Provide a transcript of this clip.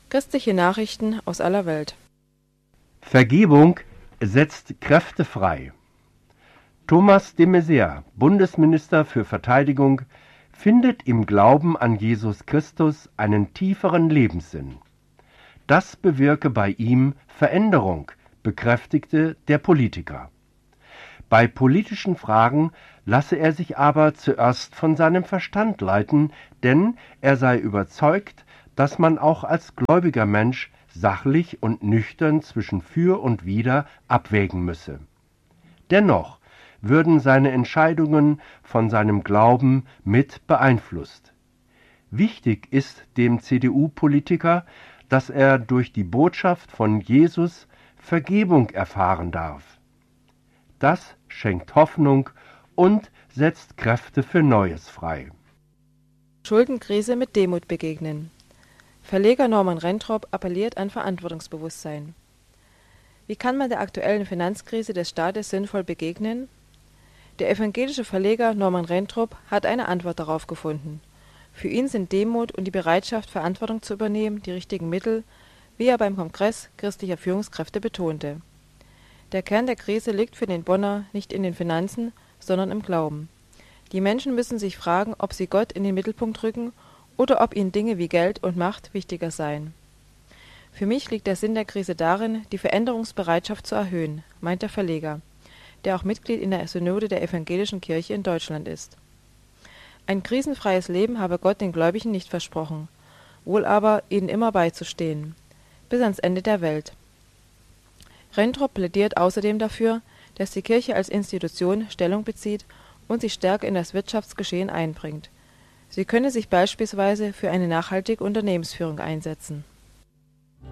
Christliche Nachrichten aus aller Welt. Vergebung setzt Kräfte frei. Thomas de Maizière, Bundesminister für Verteidigung, findet im Glauben an Jesus Christus einen tieferen Lebenssinn. Das bewirke bei ihm Veränderung, bekräftigte der Politiker. Bei politischen Fragen lasse er sich aber zuerst von seinem Verstand leiten, denn er sei überzeugt, dass man auch als gläubiger Mensch sachlich und nüchtern zwischen für und wider abwägen müsse. Dennoch würden seine Entscheidungen von seinem Glauben mit beeinflusst. Wichtig ist dem CDU-Politiker, dass er durch die Botschaft von Jesus Vergebung erfahren darf. Das schenkt Hoffnung und setzt Kräfte für Neues frei. Schuldenkrise mit Demut begegnen. Verleger Norman Rentrop appelliert an Verantwortungsbewusstsein. Wie kann man der aktuellen Finanzkrise des Staates sinnvoll begegnen? Der evangelische Verleger Norman Rentrop hat eine Antwort darauf gefunden. Für ihn sind Demut und die Bereitschaft, Verantwortung zu übernehmen, die richtigen Mittel, wie er beim Kongress christlicher Führungskräfte betonte. Der Kern der Krise liegt für den Bonner nicht in den Finanzen, sondern im Glauben. Die Menschen müssen sich fragen, ob sie Gott in den Mittelpunkt rücken oder ob ihnen Dinge wie Geld und Macht wichtiger seien. Für mich liegt der Sinn der Krise darin, die Veränderungsbereitschaft zu erhöhen, meint der Verleger, der auch Mitglied in der Synode der Evangelischen Kirche in Deutschland ist. Ein krisenfreies Leben habe Gott den Gläubigen nicht versprochen, wohl aber, ihnen immer beizustehen, bis ans Ende der Welt. Rentrop plädiert außerdem dafür, dass die Kirche als Institution Stellung bezieht und sich stärker in das Wirtschaftsgeschehen einbringt. Sie könne sich beispielsweise für eine nachhaltige Unternehmensführung einsetzen.